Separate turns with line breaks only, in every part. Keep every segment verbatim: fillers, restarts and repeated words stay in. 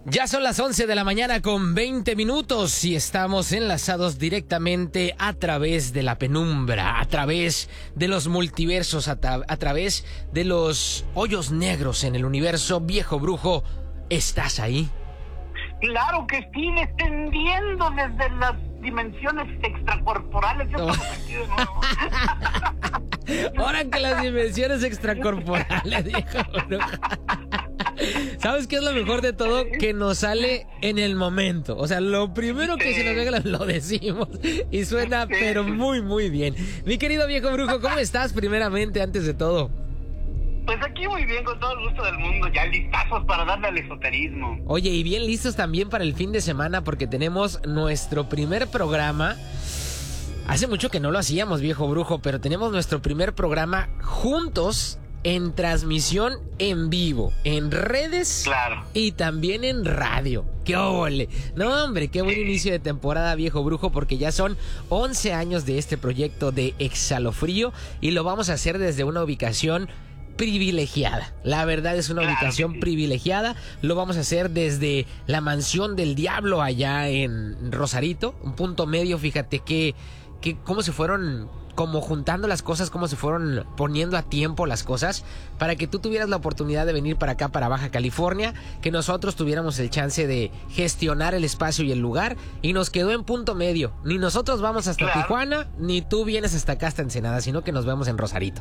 Ya son las once de la mañana con veinte minutos y estamos enlazados directamente a través de la penumbra, a través de los multiversos, a, tra- a través de los hoyos negros en el universo. Viejo brujo, ¿estás ahí?
Claro que sí, descendiendo desde las dimensiones extracorporales. Yo
No.
sentido, ¿no?
Ahora que las dimensiones extracorporales, viejo brujo. ¿Sabes qué es lo mejor de todo? Que nos sale en el momento. O sea, lo primero que
Sí.
se nos venga lo decimos y suena,
Sí.
pero muy, muy bien. Mi querido viejo brujo, ¿cómo estás primeramente, antes de todo?
Pues aquí muy bien, con todo el gusto del mundo, ya listazos para darle al esoterismo.
Oye, y bien listos también para el fin de semana porque tenemos nuestro primer programa. Hace mucho que no lo hacíamos, viejo brujo, pero tenemos nuestro primer programa juntos en transmisión en vivo, en redes
Claro.
y también en radio. ¡Qué óvole! No, hombre, qué buen inicio de temporada, viejo brujo, porque ya son once años de este proyecto de Exhalofrío y lo vamos a hacer desde una ubicación privilegiada. La verdad es una
Claro
ubicación
que sí.
privilegiada. Lo vamos a hacer desde la mansión del diablo allá en Rosarito, un punto medio. Fíjate que, que cómo se fueron como juntando las cosas, cómo se fueron poniendo a tiempo las cosas para que tú tuvieras la oportunidad de venir para acá, para Baja California, que nosotros tuviéramos el chance de gestionar el espacio y el lugar, y nos quedó en punto medio. Ni nosotros vamos hasta
Claro.
Tijuana, ni tú vienes hasta acá, hasta Ensenada, sino que nos vemos en Rosarito.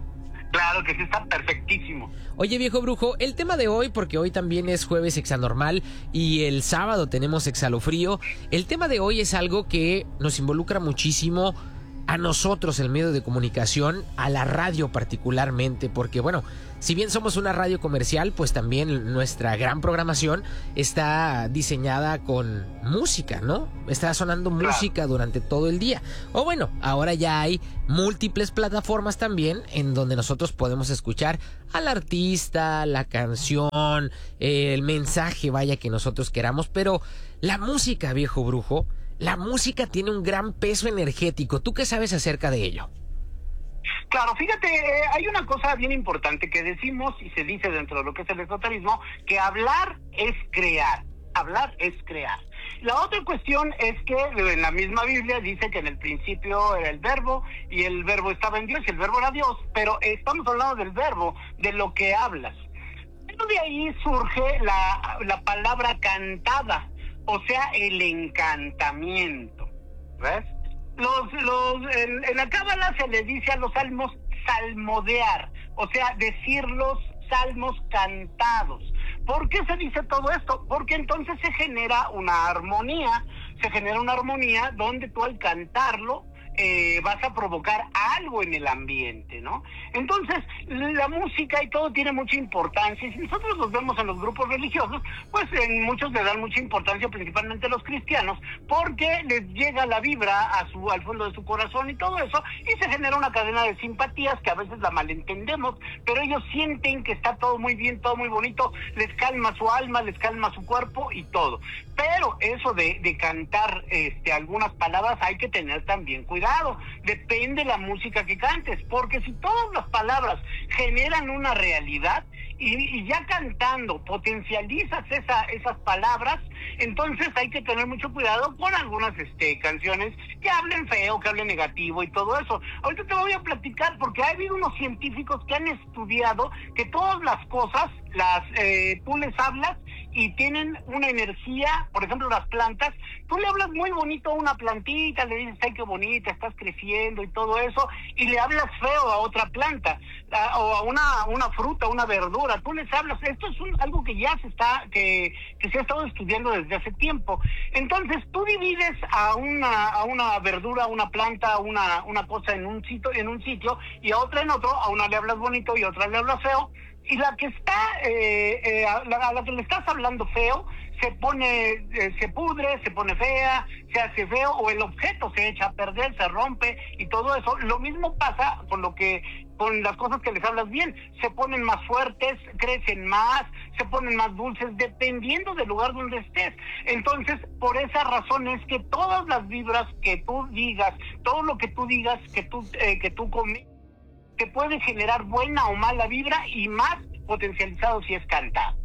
Claro que sí, está perfectísimo.
Oye, viejo brujo, el tema de hoy, porque hoy también es jueves exanormal y el sábado tenemos exhalofrío, el tema de hoy es algo que nos involucra muchísimo a nosotros, el medio de comunicación, a la radio particularmente, porque bueno, si bien somos una radio comercial, pues también nuestra gran programación está diseñada con música, ¿no? Está sonando
Claro.
música durante todo el día. O bueno, ahora ya hay múltiples plataformas también en donde nosotros podemos escuchar al artista, la canción, eh, el mensaje, vaya, que nosotros queramos, pero la música, viejo brujo, la música tiene un gran peso energético. ¿Tú qué sabes acerca de ello?
Claro, fíjate, eh, hay una cosa bien importante que decimos y se dice dentro de lo que es el esoterismo, que hablar es crear, hablar es crear. La otra cuestión es que en la misma Biblia dice que en el principio era el verbo y el verbo estaba en Dios y el verbo era Dios, pero estamos hablando del verbo, de lo que hablas. Pero de ahí surge la, la palabra cantada, o sea, el encantamiento, ¿ves? Los, los, en, en la cábala se le dice a los salmos salmodear, o sea, decir los salmos cantados. ¿Por qué se dice todo esto? Porque entonces se genera una armonía, se genera una armonía donde tú al cantarlo eh, vas a provocar algo en el ambiente, ¿no? Entonces, la música y todo tiene mucha importancia, y si nosotros los vemos en los grupos religiosos, pues en muchos le dan mucha importancia, principalmente los cristianos, porque les llega la vibra a su, al fondo de su corazón y todo eso, y se genera una cadena de simpatías que a veces la malentendemos, pero ellos sienten que está todo muy bien, todo muy bonito, les calma su alma, les calma su cuerpo y todo. Pero eso de, de cantar este, algunas palabras hay que tener también cuidado. Depende la música que cantes, porque si todas las palabras generan una realidad y, y ya cantando potencializas esa, esas palabras, entonces hay que tener mucho cuidado con algunas este, canciones que hablen feo, que hablen negativo y todo eso. Ahorita te voy a platicar porque ha habido unos científicos que han estudiado que todas las cosas, las eh, tú les hablas y tienen una energía. Por ejemplo, las plantas, tú le hablas muy bonito a una plantita, le dices, ay, qué bonita, estás creciendo y todo eso, y le hablas feo a otra planta, a, o a una, una fruta, una verdura, tú les hablas, esto es un, algo que ya se está, que, que se ha estado estudiando desde hace tiempo. Entonces, tú divides a una, a una verdura, a una planta, una, una cosa en un sitio, en un sitio, y a otra en otro, a una le hablas bonito y a otra le hablas feo, y la que está, eh, eh, a, la, a la que le estás hablando feo, se pone, eh, se pudre, se pone fea, se hace feo, o el objeto se echa a perder, se rompe y todo eso. Lo mismo pasa con lo que, con las cosas que les hablas bien, se ponen más fuertes, crecen más, se ponen más dulces, dependiendo del lugar donde estés. Entonces, por esa razón es que todas las vibras que tú digas, todo lo que tú digas, que tú, eh, que tú comes, te puede generar buena o mala vibra, y más potencializado si es cantado.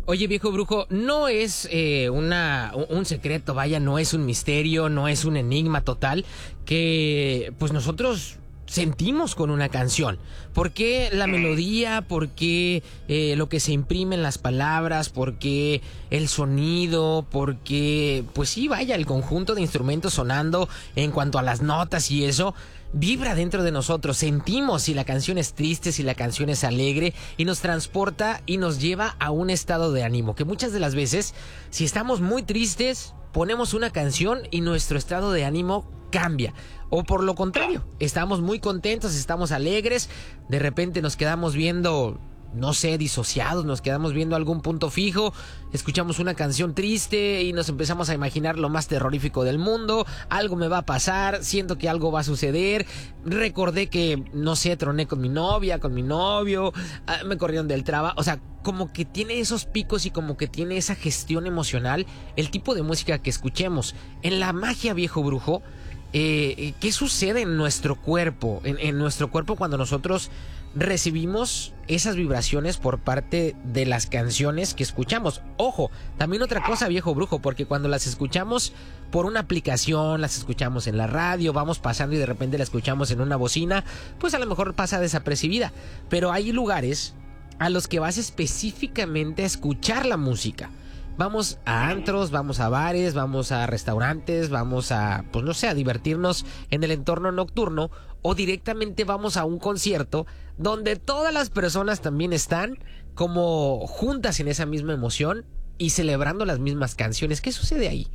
Oye, viejo brujo, no es eh, una un secreto, vaya, no es un misterio, no es un enigma total que pues nosotros sentimos con una canción. ¿Por qué la melodía? ¿Por qué eh, lo que se imprime en las palabras? ¿Por qué el sonido? ¿Por qué, pues sí, vaya, el conjunto de instrumentos sonando en cuanto a las notas y eso vibra dentro de nosotros? Sentimos si la canción es triste, si la canción es alegre, y nos transporta y nos lleva a un estado de ánimo que muchas de las veces, si estamos muy tristes, ponemos una canción y nuestro estado de ánimo cambia. O por lo contrario, estamos muy contentos, estamos alegres, de repente nos quedamos viendo, no sé, disociados, nos quedamos viendo algún punto fijo, escuchamos una canción triste y nos empezamos a imaginar lo más terrorífico del mundo, algo me va a pasar, siento que algo va a suceder, recordé que, no sé, troné con mi novia, con mi novio, me corrieron del trabajo, o sea, como que tiene esos picos y como que tiene esa gestión emocional, el tipo de música que escuchemos. En la magia, viejo brujo, Eh, ¿qué sucede en nuestro cuerpo? En, en nuestro cuerpo cuando nosotros recibimos esas vibraciones por parte de las canciones que escuchamos. Ojo, también otra cosa, viejo brujo, porque cuando las escuchamos por una aplicación, las escuchamos en la radio, vamos pasando y de repente la escuchamos en una bocina, pues a lo mejor pasa desapercibida. Pero hay lugares a los que vas específicamente a escuchar la música. Vamos a antros, vamos a bares, vamos a restaurantes, vamos a, pues no sé, a divertirnos en el entorno nocturno, o directamente vamos a un concierto donde todas las personas también están como juntas en esa misma emoción y celebrando las mismas canciones. ¿Qué sucede ahí?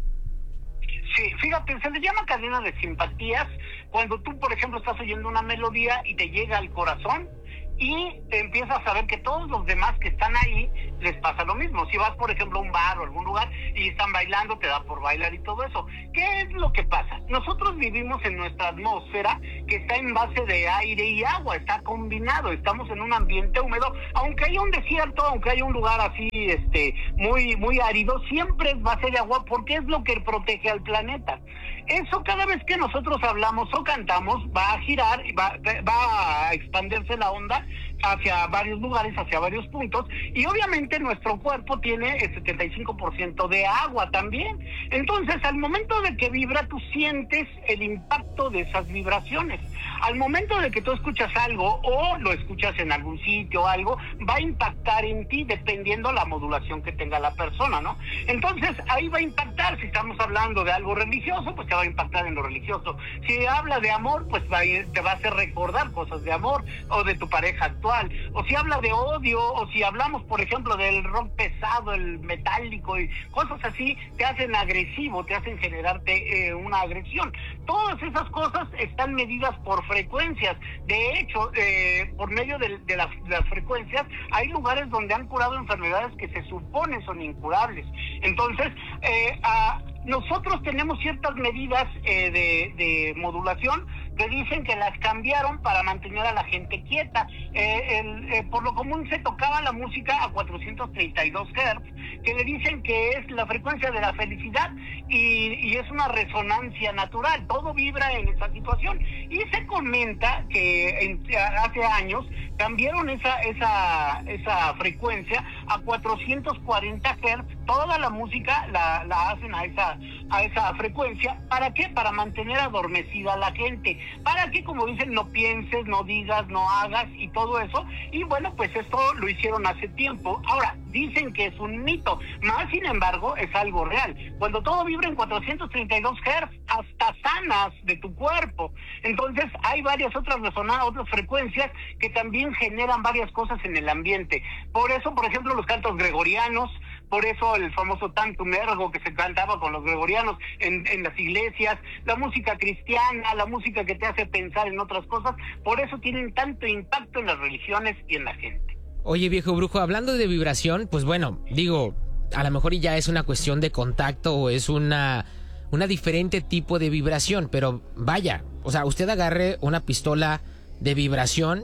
Sí, fíjate, se le llama cadena de simpatías cuando tú, por ejemplo, estás oyendo una melodía y te llega al corazón y te empiezas a ver que todos los demás que están ahí les pasa lo mismo. Si vas, por ejemplo, a un bar o algún lugar y están bailando, te da por bailar y todo eso. ¿Qué es lo que pasa? Nosotros vivimos en nuestra atmósfera que está en base de aire y agua, está combinado, estamos en un ambiente húmedo, aunque haya un desierto, aunque haya un lugar así este muy muy árido, siempre es base de agua porque es lo que protege al planeta. Eso cada vez que nosotros hablamos o cantamos va a girar, va, va a expandirse la onda hacia varios lugares, hacia varios puntos, y obviamente nuestro cuerpo tiene el setenta y cinco por ciento de agua también. Entonces, al momento de que vibra, tú sientes el impacto de esas vibraciones. Al momento de que tú escuchas algo o lo escuchas en algún sitio o algo, va a impactar en ti dependiendo la modulación que tenga la persona, ¿no? Entonces, ahí va a impactar. Si estamos hablando de algo religioso, pues te va a impactar en lo religioso. Si habla de amor, pues va a ir, te va a hacer recordar cosas de amor o de tu pareja actual. O si habla de odio, o si hablamos, por ejemplo, del rock pesado, el metálico y cosas así, te hacen agresivo, te hacen generarte eh, una agresión. Todas esas cosas están medidas por frecuencias. De hecho, eh, por medio de, de, las, de las frecuencias, hay lugares donde han curado enfermedades que se supone son incurables. Entonces, eh, a, nosotros tenemos ciertas medidas eh, de, de modulación que dicen que las cambiaron para mantener a la gente quieta. Eh, el, eh, por lo común se tocaba la música a cuatrocientos treinta y dos hertz, que le dicen que es la frecuencia de la felicidad y, y es una resonancia natural, todo vibra en esa situación. Y se comenta que en, hace años cambiaron esa, esa, esa frecuencia a cuatrocientos cuarenta hertz, toda la música la, la hacen a esa, a esa frecuencia. ¿Para qué? Para mantener adormecida a la gente, para que, como dicen, no pienses, no digas, no hagas y todo eso. Y bueno, pues esto lo hicieron hace tiempo. Ahora, dicen que es un mito, más sin embargo es algo real. Cuando todo vibra en cuatrocientos treinta y dos hertz, hasta sanas de tu cuerpo. Entonces hay varias otras resonancias, otras frecuencias que también generan varias cosas en el ambiente. Por eso, por ejemplo, los cantos gregorianos, por eso el famoso Tantum Ergo que se cantaba con los gregorianos en, en las iglesias, la música cristiana, la música que te hace pensar en otras cosas, por eso tienen tanto impacto en las religiones y en la gente.
Oye, viejo brujo, hablando de vibración, pues bueno, digo, a lo mejor ya es una cuestión de contacto o es una, una diferente tipo de vibración, pero vaya, o sea, usted agarre una pistola de vibración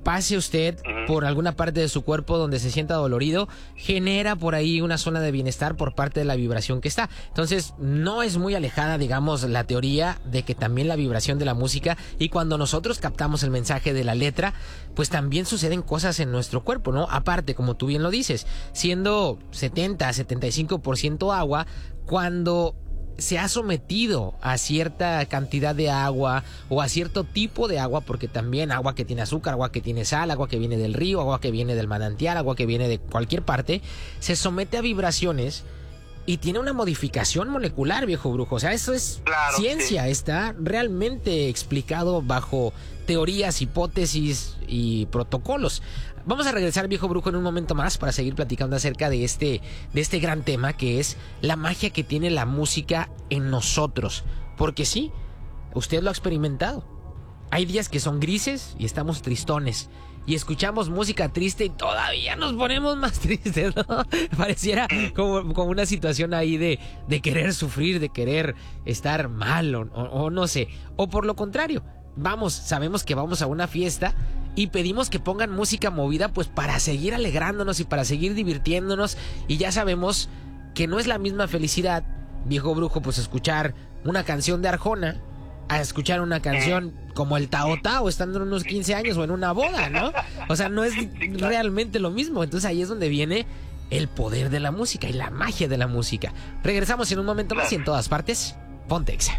pase usted por alguna parte de su cuerpo donde se sienta dolorido, genera por ahí una zona de bienestar por parte de la vibración que está. Entonces, no es muy alejada, digamos, la teoría de que también la vibración de la música, y cuando nosotros captamos el mensaje de la letra, pues también suceden cosas en nuestro cuerpo, ¿no? Aparte, como tú bien lo dices, siendo setenta a setenta y cinco por ciento agua, cuando se ha sometido a cierta cantidad de agua o a cierto tipo de agua, porque también agua que tiene azúcar, agua que tiene sal, agua que viene del río, agua que viene del manantial, agua que viene de cualquier parte, se somete a vibraciones y tiene una modificación molecular, viejo brujo. O sea, eso es
claro,
ciencia, sí. Está realmente explicado bajo teorías, hipótesis y protocolos. Vamos a regresar, viejo brujo, en un momento más para seguir platicando acerca de este, de este gran tema que es la magia que tiene la música en nosotros. Porque sí, usted lo ha experimentado. Hay días que son grises y estamos tristones. Y escuchamos música triste y todavía nos ponemos más tristes, ¿no? Pareciera como, como una situación ahí de, de querer sufrir, de querer estar mal o, o, o no sé. O por lo contrario, vamos, sabemos que vamos a una fiesta y pedimos que pongan música movida pues para seguir alegrándonos y para seguir divirtiéndonos, y ya sabemos que no es la misma felicidad, viejo brujo, pues escuchar una canción de Arjona a escuchar una canción como el Tao Tao estando en unos quince años o en una boda, ¿no? O sea, no es realmente lo mismo. Entonces ahí es donde viene el poder de la música y la magia de la música. Regresamos en un momento más y en todas partes, Ponte Exa.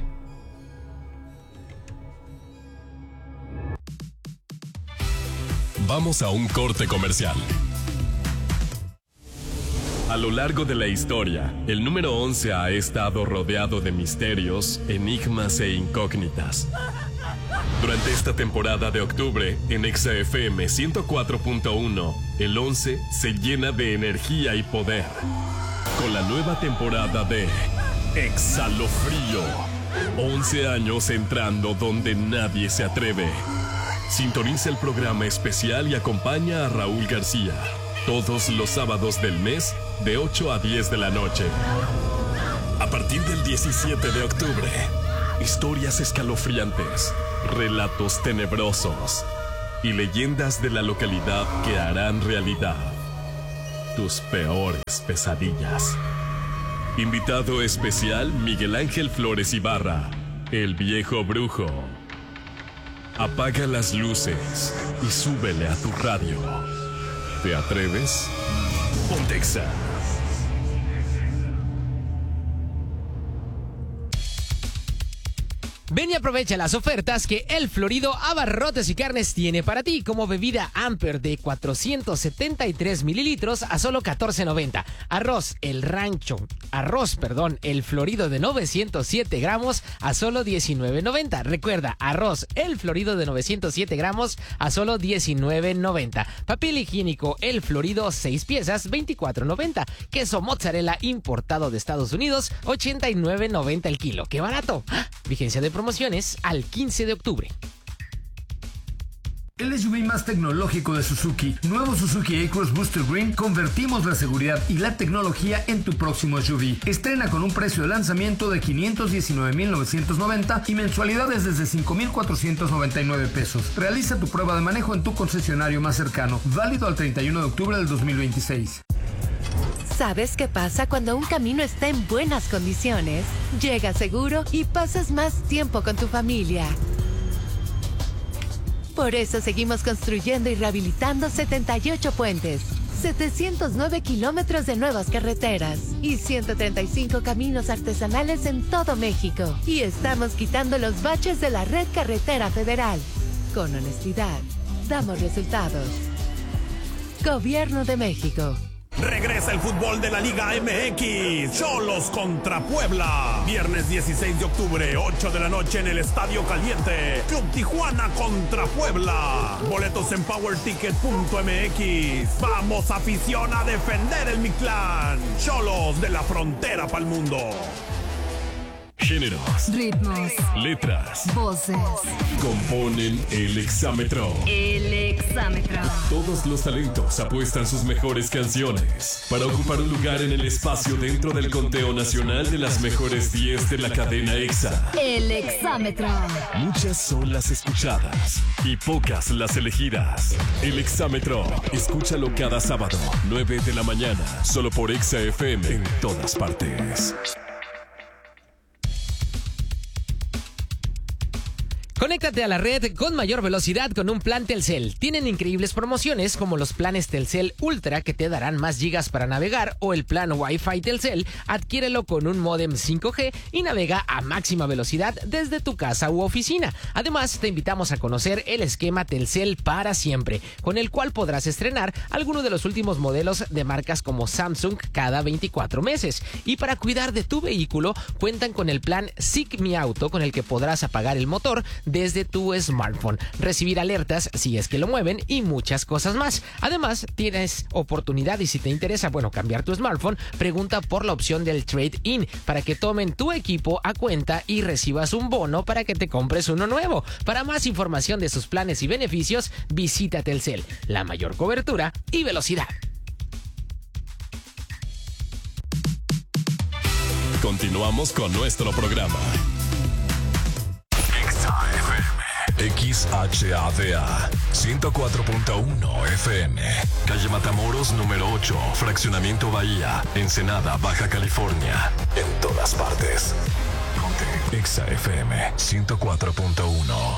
Vamos a un corte comercial. A lo largo de la historia, el número once ha estado rodeado de misterios, enigmas e incógnitas. Durante esta temporada de octubre, en Exa F M ciento cuatro punto uno, el once se llena de energía y poder. Con la nueva temporada de Exalofrío. once años entrando donde nadie se atreve. Sintoniza el programa especial y acompaña a Raúl García todos los sábados del mes de ocho a diez de la noche. A partir del diecisiete de octubre, historias escalofriantes, relatos tenebrosos y leyendas de la localidad que harán realidad tus peores pesadillas. Invitado especial Miguel Ángel Flores Ibarra, el viejo brujo. Apaga las luces y súbele a tu radio. ¿Te atreves? Ponte Exa.
Ven y aprovecha las ofertas que El Florido Abarrotes y Carnes tiene para ti, como bebida Amper de cuatrocientos setenta y tres mililitros a solo catorce noventa. Arroz El Rancho, arroz, perdón, El Florido de novecientos siete gramos a solo diecinueve noventa. Recuerda, arroz El Florido de novecientos siete gramos a solo diecinueve noventa. Papel higiénico El Florido seis piezas, veinticuatro noventa. Queso mozzarella importado de Estados Unidos, ochenta y nueve noventa el kilo. ¡Qué barato! ¡Ah! Vigencia de promociones al quince de octubre.
El S U V más tecnológico de Suzuki, nuevo Suzuki A-Cross Booster Green. Convertimos la seguridad y la tecnología en tu próximo S U V. Estrena con un precio de lanzamiento de quinientos diecinueve mil novecientos noventa y mensualidades desde cinco mil cuatrocientos noventa y nueve pesos. Realiza tu prueba de manejo en tu concesionario más cercano, válido al treinta y uno de octubre del dos mil veintiséis.
¿Sabes qué pasa cuando un camino está en buenas condiciones? Llegas seguro y pasas más tiempo con tu familia. Por eso seguimos construyendo y rehabilitando setenta y ocho puentes, setecientos nueve kilómetros de nuevas carreteras y ciento treinta y cinco caminos artesanales en todo México. Y estamos quitando los baches de la red carretera federal. Con honestidad, damos resultados. Gobierno de México.
Regresa el fútbol de la Liga M X. Xolos contra Puebla. Viernes dieciséis de octubre, ocho de la noche en el Estadio Caliente. Club Tijuana contra Puebla. Boletos en power ticket punto m x. Vamos, afición, a defender el Mictlán. Xolos de la frontera pa'l mundo.
géneros,
ritmos,
letras,
voces.
Componen el Exámetro.
El Exámetro.
Todos los talentos apuestan sus mejores canciones para ocupar un lugar en el espacio dentro del conteo nacional de las mejores diez de la cadena Exa.
El Exámetro.
Muchas son las escuchadas y pocas las elegidas. El Exámetro. Escúchalo cada sábado, nueve de la mañana, solo por Exa F M en todas partes.
Conéctate a la red con mayor velocidad con un plan Telcel. Tienen increíbles promociones como los planes Telcel Ultra que te darán más gigas para navegar o el plan Wi-Fi Telcel. Adquiérelo con un módem cinco G y navega a máxima velocidad desde tu casa u oficina. Además, te invitamos a conocer el esquema Telcel para siempre, con el cual podrás estrenar alguno de los últimos modelos de marcas como Samsung cada veinticuatro meses. Y para cuidar de tu vehículo, cuentan con el plan Sig Mi Auto, con el que podrás apagar el motor desde tu smartphone, recibir alertas si es que lo mueven y muchas cosas más. Además, tienes oportunidad y si te interesa, bueno, cambiar tu smartphone, pregunta por la opción del trade-in para que tomen tu equipo a cuenta y recibas un bono para que te compres uno nuevo. Para más información de sus planes y beneficios, visita Telcel, la mayor cobertura y velocidad.
Continuamos con nuestro programa. X H A D A ciento cuatro punto uno F M, calle Matamoros número ocho, Fraccionamiento Bahía, Ensenada, Baja California. En todas partes. Ponte Exa F M ciento cuatro punto uno.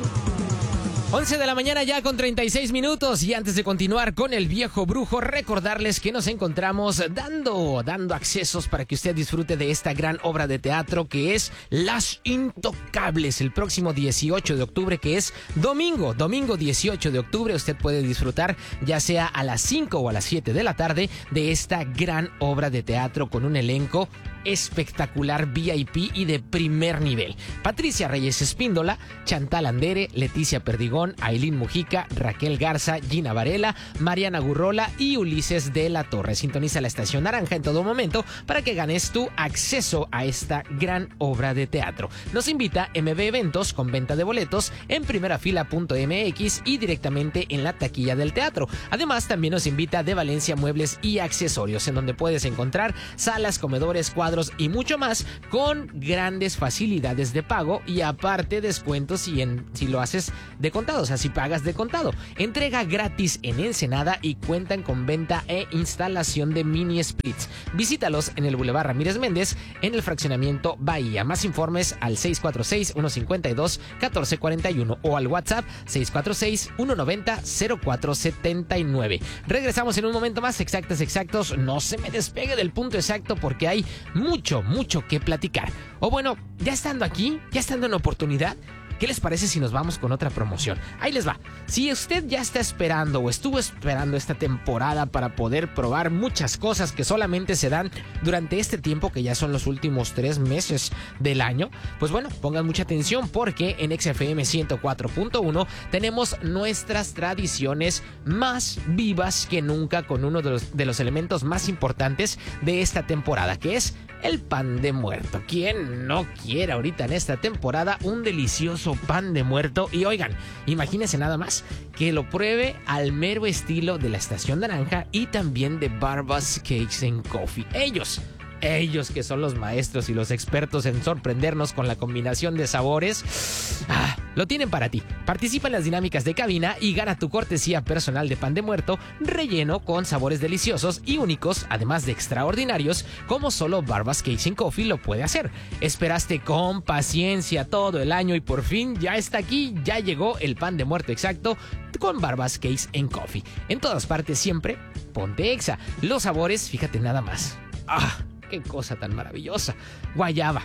once de la mañana ya con treinta y seis minutos y antes de continuar con el viejo brujo, recordarles que nos encontramos dando, dando accesos para que usted disfrute de esta gran obra de teatro que es Las Intocables, el próximo dieciocho de octubre, que es domingo, domingo dieciocho de octubre. Usted puede disfrutar ya sea a las cinco o a las siete de la tarde de esta gran obra de teatro con un elenco espectacular, V I P y de primer nivel. Patricia Reyes Espíndola, Chantal Andere, Leticia Perdigón, Ailín Mujica, Raquel Garza, Gina Varela, Mariana Gurrola y Ulises de la Torre. Sintoniza la estación naranja en todo momento para que ganes tu acceso a esta gran obra de teatro. Nos invita M B Eventos con venta de boletos en primerafila punto m x y directamente en la taquilla del teatro. Además, también nos invita De Valencia Muebles y Accesorios, en donde puedes encontrar salas, comedores, cuadros y mucho más con grandes facilidades de pago y aparte descuentos si, en, si lo haces de contado, o sea, si pagas de contado. Entrega gratis en Ensenada y cuentan con venta e instalación de mini splits. Visítalos en el Boulevard Ramírez Méndez en el fraccionamiento Bahía. Más informes al seis cuatro seis, uno cinco dos, uno cuatro cuatro uno o al WhatsApp seis cuatro seis, uno nueve cero, cero cuatro siete nueve. Regresamos en un momento más, exactas, exactos. No se me despegue del punto exacto porque hay mucho, mucho que platicar. O bueno, ya estando aquí, ya estando en oportunidad, ¿qué les parece si nos vamos con otra promoción? Ahí les va. Si usted ya está esperando o estuvo esperando esta temporada para poder probar muchas cosas que solamente se dan durante este tiempo, que ya son los últimos tres meses del año, pues bueno, pongan mucha atención porque en X F M ciento cuatro punto uno tenemos nuestras tradiciones más vivas que nunca con uno de los, de los elementos más importantes de esta temporada, que es el pan de muerto. ¿Quién no quiere ahorita en esta temporada un delicioso pan de muerto? Y oigan, imagínense nada más que lo pruebe al mero estilo de la Estación Naranja y también de Barbas Cakes and Coffee. Ellos... Ellos que son los maestros y los expertos en sorprendernos con la combinación de sabores, ah, lo tienen para ti. Participa en las dinámicas de cabina y gana tu cortesía personal de pan de muerto relleno con sabores deliciosos y únicos, además de extraordinarios, como solo Barbas Cakes and Coffee lo puede hacer. Esperaste con paciencia todo el año y por fin ya está aquí, ya llegó el pan de muerto exacto con Barbas Cakes and Coffee. En todas partes siempre, ponte Exa. Los sabores, fíjate nada más. ¡Ah! ¡Qué cosa tan maravillosa! Guayaba,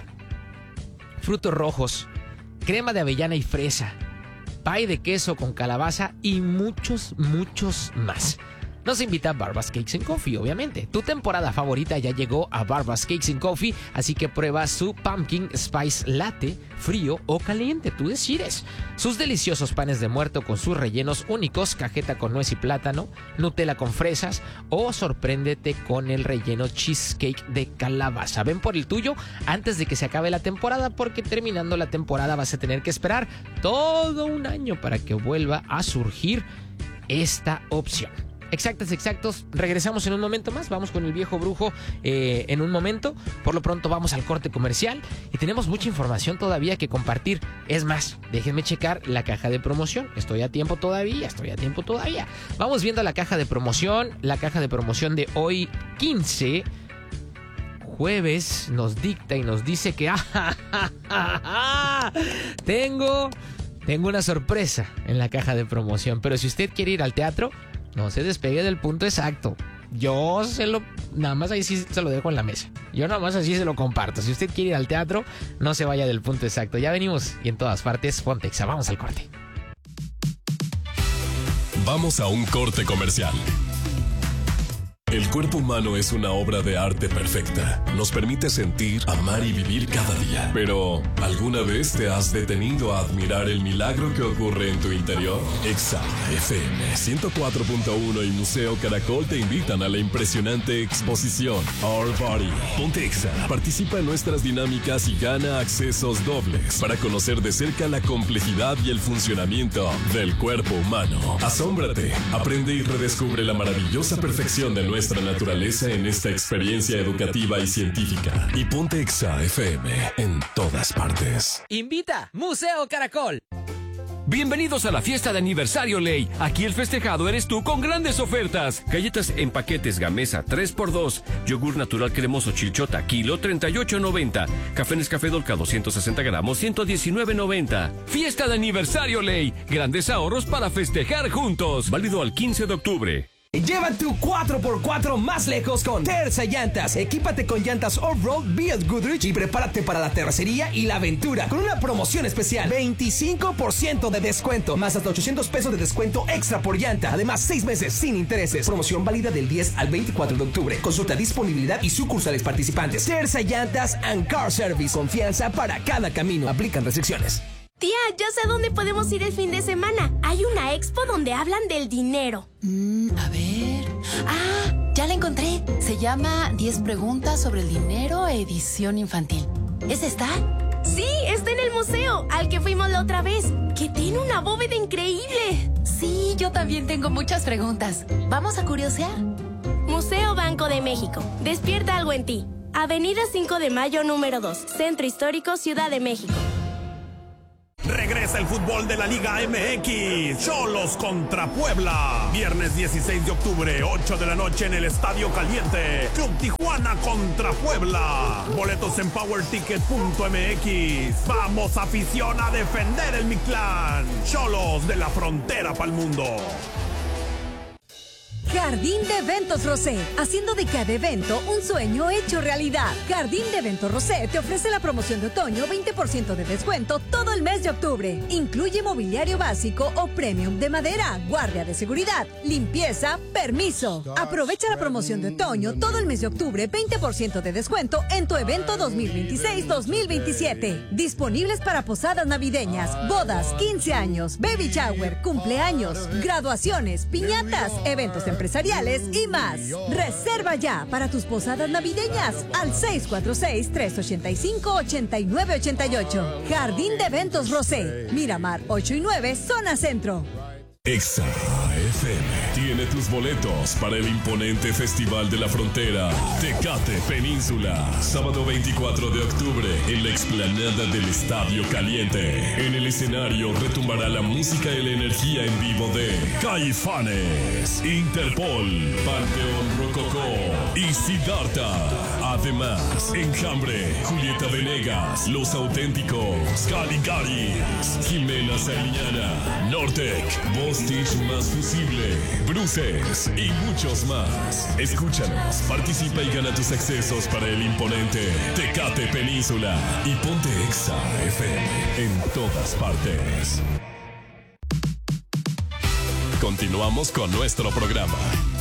frutos rojos, crema de avellana y fresa, pay de queso con calabaza y muchos, muchos más. nos invita a Barbas Cakes and Coffee, obviamente. Tu temporada favorita ya llegó a Barbas Cakes and Coffee, así que prueba su Pumpkin Spice Latte, frío o caliente, tú decides. Sus deliciosos panes de muerto con sus rellenos únicos, cajeta con nuez y plátano, Nutella con fresas o sorpréndete con el relleno cheesecake de calabaza. Ven por el tuyo antes de que se acabe la temporada, porque terminando la temporada vas a tener que esperar todo un año para que vuelva a surgir esta opción. Exactos, exactos. Regresamos en un momento más. Vamos con el viejo brujo eh, en un momento. Por lo pronto vamos al corte comercial y tenemos mucha información todavía que compartir. Es más, déjenme checar la caja de promoción. Estoy a tiempo todavía, estoy a tiempo todavía. Vamos viendo la caja de promoción. La caja de promoción de hoy, quince jueves, nos dicta y nos dice que tengo, tengo una sorpresa en la caja de promoción. Pero si usted quiere ir al teatro, no se despegue del punto exacto. Yo se lo... Nada más ahí sí se lo dejo en la mesa. Yo nada más así se lo comparto. Si usted quiere ir al teatro, no se vaya del punto exacto. Ya venimos y en todas partes, Ponte Exa. Vamos al corte.
Vamos a un corte comercial. El cuerpo humano es una obra de arte perfecta. Nos permite sentir, amar y vivir cada día. Pero, ¿alguna vez te has detenido a admirar el milagro que ocurre en tu interior? Exa F M ciento cuatro punto uno y Museo Caracol te invitan a la impresionante exposición Our Body. Ponte Exa. Participa en nuestras dinámicas y gana accesos dobles para conocer de cerca la complejidad y el funcionamiento del cuerpo humano. Asómbrate, aprende y redescubre la maravillosa perfección de nuestra nuestra naturaleza en esta experiencia educativa y científica. Y ponte Exa F M en todas partes.
Invita Museo Caracol.
Bienvenidos a la fiesta de aniversario Ley. Aquí el festejado eres tú con grandes ofertas. Galletas en paquetes Gamesa tres por dos. Yogur natural cremoso Chilchota kilo treinta y ocho noventa. Café Nescafé Dolca doscientos sesenta gramos ciento diecinueve noventa. Fiesta de aniversario Ley. Grandes ahorros para festejar juntos. Válido al quince de octubre.
Lleva tu cuatro por cuatro más lejos con Terza Llantas. Equípate con llantas off-road Built Goodrich y prepárate para la terracería y la aventura con una promoción especial. veinticinco por ciento de descuento, más hasta ochocientos pesos de descuento extra por llanta. Además, seis meses sin intereses. Promoción válida del diez al veinticuatro de octubre. Consulta disponibilidad y sucursales participantes. Terza Llantas and Car Service. Confianza para cada camino. Aplican restricciones.
Tía, ya sé dónde podemos ir el fin de semana. Hay una expo donde hablan del dinero.
Mm, a ver... Ah, ya la encontré. Se llama diez preguntas sobre el dinero, edición infantil. ¿Es esta?
Sí, está en el museo, al que fuimos la otra vez, que tiene una bóveda increíble.
Sí, yo también tengo muchas preguntas. ¿Vamos a curiosear?
Museo Banco de México. Despierta algo en ti. Avenida cinco de mayo, número dos. Centro Histórico, Ciudad de México.
Regresa el fútbol de la Liga M X. Xolos contra Puebla. Viernes dieciséis de octubre, ocho de la noche en el Estadio Caliente. Club Tijuana contra Puebla. Boletos en power ticket punto m x. Vamos, afición, a defender el Mictlán. Xolos de la frontera pa'l mundo.
Jardín de Eventos Rosé, haciendo de cada evento un sueño hecho realidad. Jardín de Eventos Rosé te ofrece la promoción de otoño, veinte por ciento de descuento todo el mes de octubre. Incluye mobiliario básico o premium de madera, guardia de seguridad, limpieza, permiso. Aprovecha la promoción de otoño todo el mes de octubre, veinte por ciento de descuento en tu evento dos mil veintiséis dos mil veintisiete. Disponibles para posadas navideñas, bodas, quince años, baby shower, cumpleaños, graduaciones, piñatas, eventos de empresariales y más. Reserva ya para tus posadas navideñas al seis cuatro seis, tres ocho cinco, ocho nueve ocho ocho. Jardín de Eventos Rosé, Miramar ocho y nueve, Zona Centro.
Exa F M tiene tus boletos para el imponente Festival de la Frontera Tecate Península, sábado veinticuatro de octubre en la explanada del Estadio Caliente. En el escenario retumbará la música y la energía en vivo de Caifanes, Interpol, Panteón Rococó y Siddhartha. Además, Enjambre, Julieta Venegas, Los Auténticos, Caligaris, Jimena Sariñana, Nortec, Bostich Más Fusible, Bruces y muchos más. Escúchanos, participa y gana tus accesos para el imponente Tecate Península y ponte Exa F M en todas partes. Continuamos con nuestro programa.